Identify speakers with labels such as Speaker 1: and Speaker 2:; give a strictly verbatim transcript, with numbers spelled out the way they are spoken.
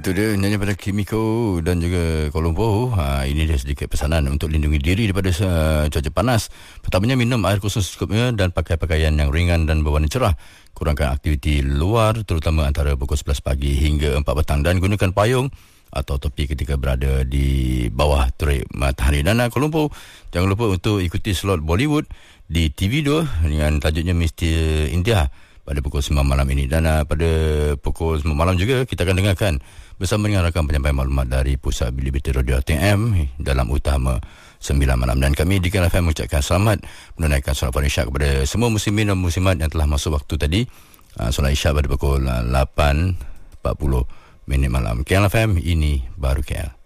Speaker 1: Itu dia nyanyi pada Kimiko dan juga Kuala Lumpur. Ha, ini dia sedikit pesanan untuk lindungi diri daripada uh, cuaca panas. Pertamanya, minum air kosong secukupnya dan pakai pakaian yang ringan dan berwarna cerah. Kurangkan aktiviti luar terutama antara pukul sebelas pagi hingga empat petang dan gunakan payung atau topi ketika berada di bawah terik matahari. Dan uh, Kuala Lumpur, jangan lupa untuk ikuti slot Bollywood di T V dua dengan tajuknya Mister India pada pukul sembilan malam ini. Dan uh, pada pukul sembilan malam juga kita akan dengarkan bersama dengan rakan penyampaian maklumat dari Pusat Bilik-Bilik Radio T M dalam utama sembilan malam. Dan kami di K L F M mengucapkan selamat menunaikan solat Fardu Isyak kepada semua muslimin dan muslimat yang telah masuk waktu tadi. Uh, solat Isyak pada pukul uh, lapan empat puluh minit malam. K L F M, ini baru K L.